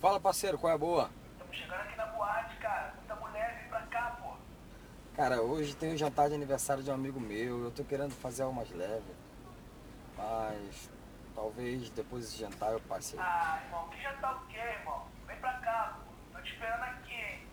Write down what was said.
Fala, parceiro, qual é a boa? Estamos chegando aqui na boate, cara. Muita mulher, vem pra cá, pô. Cara, hoje tem um jantar de aniversário de um amigo meu. Eu tô querendo fazer algo mais leve, mas talvez depois desse jantar eu passe aí. Ah, irmão, que jantar o quê, irmão? Vem pra cá, pô. Tô te esperando aqui, hein?